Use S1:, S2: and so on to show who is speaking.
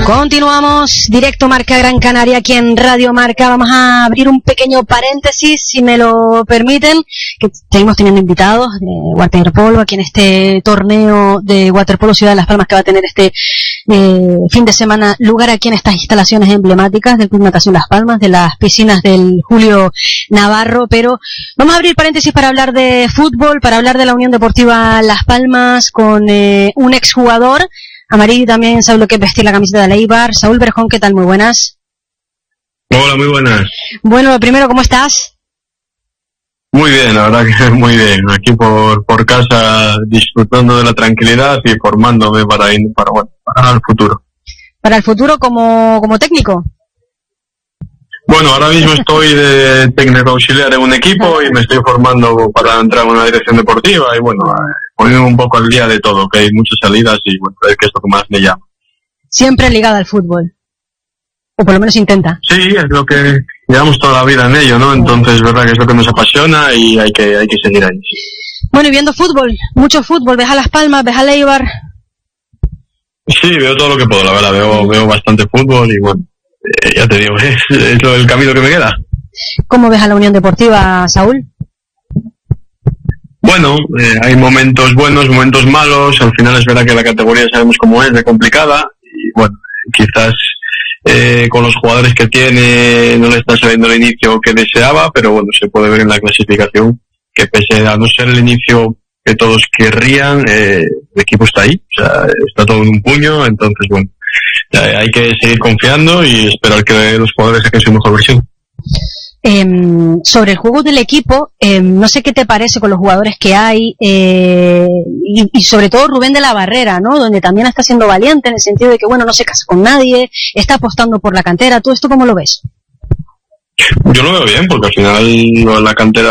S1: Continuamos, directo Marca Gran Canaria aquí en Radio Marca. Vamos a abrir un pequeño paréntesis, si me lo permiten, que seguimos teniendo invitados de waterpolo aquí en este torneo de waterpolo Ciudad de Las Palmas que va a tener este fin de semana lugar aquí en estas instalaciones emblemáticas del Club Natación Las Palmas, de las piscinas del Julio Navarro. Pero vamos a abrir paréntesis para hablar de fútbol, para hablar de la Unión Deportiva Las Palmas con un exjugador. Amarillo también sabe lo que es vestir la camiseta de Eibar. Saúl Berjón, ¿qué tal? Muy buenas.
S2: Hola, muy buenas.
S1: Bueno, lo primero, ¿cómo estás?
S2: Muy bien, la verdad que muy bien. Aquí por casa disfrutando de la tranquilidad y formándome para el futuro.
S1: ¿Para el futuro como técnico?
S2: Bueno, ahora mismo estoy de técnico auxiliar en un equipo y me estoy formando para entrar en una dirección deportiva y bueno, poniendo un poco al día de todo, que hay muchas salidas y bueno, es que es lo que más me llama.
S1: Siempre ligada al fútbol, o por lo menos intenta.
S2: Sí, es lo que llevamos toda la vida en ello, ¿no? Entonces, verdad que es lo que nos apasiona y hay que seguir ahí.
S1: Bueno, y viendo fútbol, mucho fútbol, ves a Las Palmas, ves a Eibar.
S2: Sí, veo todo lo que puedo, la verdad, veo bastante fútbol y bueno. Ya te digo, es el camino que me queda.
S1: ¿Cómo ves a la Unión Deportiva, Saúl?
S2: Bueno, hay momentos buenos, momentos malos. Al final es verdad que la categoría sabemos cómo es, de complicada. Y bueno, quizás con los jugadores que tiene no le está saliendo el inicio que deseaba, pero bueno, se puede ver en la clasificación que pese a no ser el inicio que todos querrían, el equipo está ahí. O sea, está todo en un puño, entonces bueno. Hay que seguir confiando y esperar que los jugadores saquen su mejor versión.
S1: Sobre el juego del equipo, no sé qué te parece con los jugadores que hay y sobre todo Rubén de la Barrera, ¿no? Donde también está siendo valiente en el sentido de que bueno, no se casa con nadie, está apostando por la cantera. ¿Tú esto cómo lo ves?
S2: Yo lo veo bien porque al final la cantera